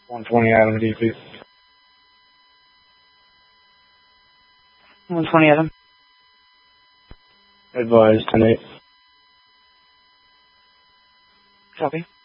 120 Adam D, please. 120 Adam. Advise 10-8. Copy.